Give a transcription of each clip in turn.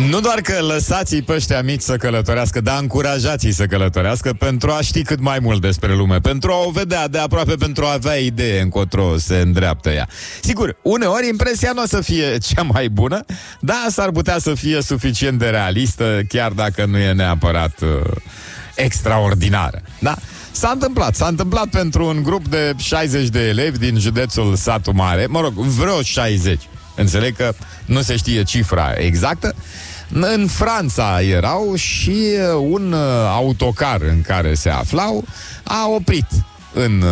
Nu doar că lăsați-i pe ăștia mici să călătorească, dar încurajați-i să călătorească pentru a ști cât mai mult despre lume, pentru a o vedea de aproape, pentru a avea idee încotro se îndreaptă ea. Sigur, uneori impresia nu o să fie cea mai bună, dar s-ar putea să fie suficient de realistă, chiar dacă nu e neapărat extraordinară. Da? S-a întâmplat pentru un grup de 60 de elevi din județul Satu Mare, mă rog, vreo 60. Înțeleg că nu se știe cifra exactă. În Franța erau și un autocar în care se aflau a oprit în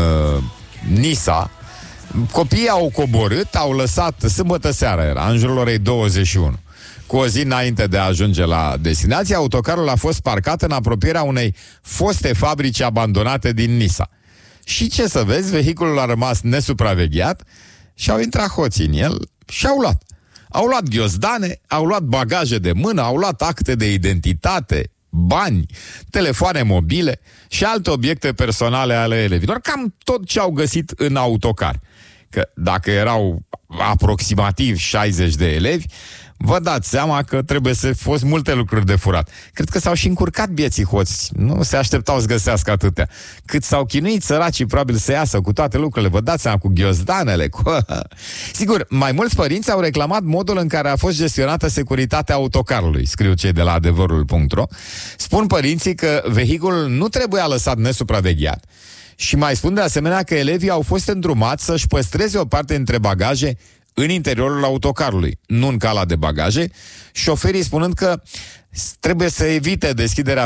Nisa. Copiii au coborât, au lăsat, sâmbătă seara era, în jurul orei 21. Cu o zi înainte de a ajunge la destinație, autocarul a fost parcat în apropierea unei foste fabrici abandonate din Nisa. Și ce să vezi, vehiculul a rămas nesupravegheat și au intrat hoții în el și au luat. Au luat ghiozdane, au luat bagaje de mână, au luat acte de identitate, bani, telefoane mobile și alte obiecte personale ale elevilor. Cam tot ce au găsit în autocar. Că dacă erau aproximativ 60 de elevi, vă dați seama că trebuie să fost multe lucruri de furat. Cred că s-au și încurcat bieții hoți. Nu se așteptau să găsească atâtea. Cât s-au chinuit săracii probabil să iasă cu toate lucrurile. Vă dați seama, cu ghiozdanele, cu... Sigur, mai mulți părinți au reclamat modul în care a fost gestionată securitatea autocarului, scriu cei de la adevărul.ro. Spun părinții că vehiculul nu trebuia lăsat nesupravegheat. Și mai spun de asemenea că elevii au fost îndrumați să-și păstreze o parte dintre bagaje în interiorul autocarului, nu în cala de bagaje, șoferii spunând că trebuie să evite deschiderea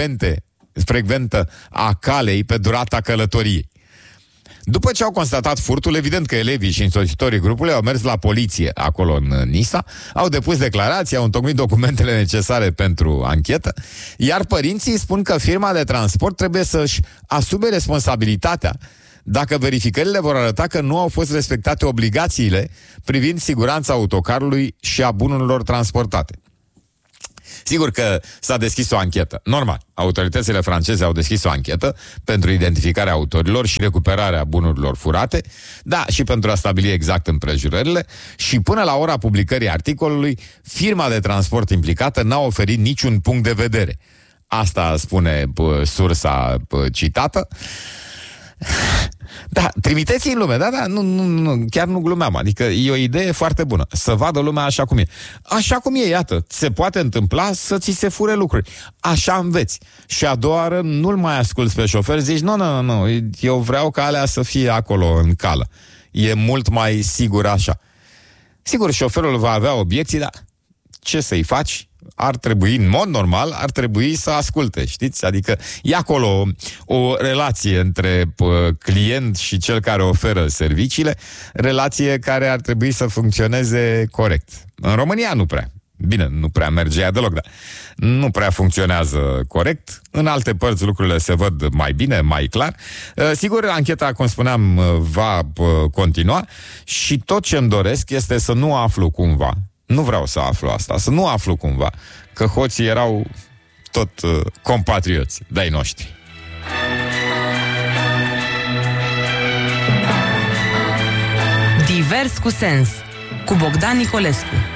frecventă a calei pe durata călătoriei. După ce au constatat furtul, evident că elevii și însoțitorii grupului au mers la poliție acolo în Nisa, au depus declarații, au întocmit documentele necesare pentru anchetă, iar părinții spun că firma de transport trebuie să-și asume responsabilitatea dacă verificările vor arăta că nu au fost respectate obligațiile privind siguranța autocarului și a bunurilor transportate. Sigur că s-a deschis o anchetă. Normal, autoritățile franceze au deschis o anchetă pentru identificarea autorilor și recuperarea bunurilor furate, da, și pentru a stabili exact împrejurările, și până la ora publicării articolului, firma de transport implicată n-a oferit niciun punct de vedere. Asta spune sursa citată. Da, trimiteți-i în lume, da, nu, chiar nu glumeam, adică e o idee foarte bună, să vadă lumea așa cum e. Așa cum e, iată, se poate întâmpla să ți se fure lucruri. Așa înveți. Și a doua oară nu-l mai asculți pe șofer, zici, nu, eu vreau ca alea să fie acolo în cală. E mult mai sigur așa. Sigur, șoferul va avea obiecții, dar ce să-i faci? Ar trebui, în mod normal, ar trebui să asculte, știți? Adică e acolo o relație între client și cel care oferă serviciile, relație care ar trebui să funcționeze corect. În România nu prea. Bine, nu prea merge ea deloc, dar nu prea funcționează corect. În alte părți lucrurile se văd mai bine, mai clar. Sigur, ancheta, cum spuneam, va continua și tot ce îmi doresc este să nu aflu cumva, nu vreau să aflu asta, să nu aflu cumva că hoții erau tot compatrioți de-ai noștri. Divers cu sens, cu Bogdan Nicolescu.